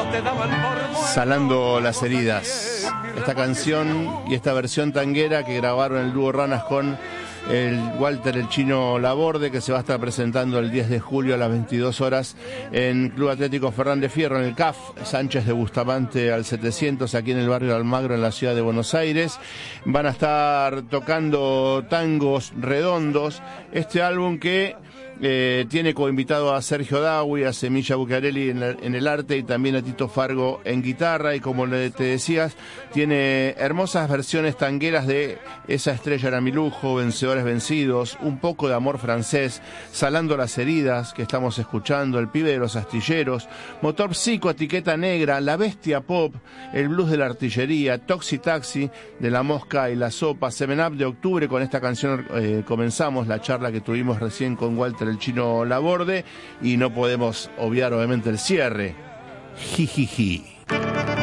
Sanando las heridas. Esta canción y esta versión tanguera que grabaron el dúo Ranas con el Walter el Chino Laborde, que se va a estar presentando el 10 de julio a las 22 horas en Club Atlético Fernández Fierro, en el CAF Sánchez de Bustamante al 700, aquí en el barrio de Almagro, en la ciudad de Buenos Aires. Van a estar tocando tangos redondos. Este álbum que tiene como invitado a Sergio Dawi, a Semilla Bucarelli en el arte, y también a Tito Fargo en guitarra, y como te decías, tiene hermosas versiones tangueras de Esa estrella era mi lujo, Vencedores vencidos, Un poco de amor francés, Salando las heridas, que estamos escuchando, El pibe de los astilleros, Motor Psico, Etiqueta negra, La bestia pop, El blues de la artillería, Toxi Taxi, de La mosca y la sopa, Seven Up de octubre. Con esta canción comenzamos la charla que tuvimos recién con Walter el Chino Laborde, y no podemos obviar obviamente el cierre. Jijiji.